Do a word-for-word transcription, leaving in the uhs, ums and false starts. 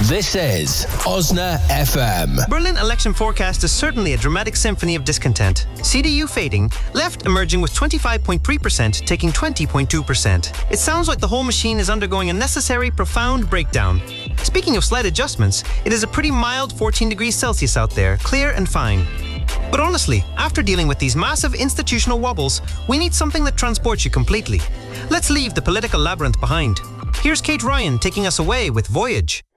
This is Osna F M. Berlin election forecast is certainly a dramatic symphony of discontent. C D U fading, left emerging with twenty-five point three percent, taking twenty point two percent. It sounds like the whole machine is undergoing a necessary, profound breakdown. Speaking of slight adjustments, it is a pretty mild fourteen degrees Celsius out there, clear and fine. But honestly, after dealing with these massive institutional wobbles, we need something that transports you completely. Let's leave the political labyrinth behind. Here's Kate Ryan taking us away with Voyage.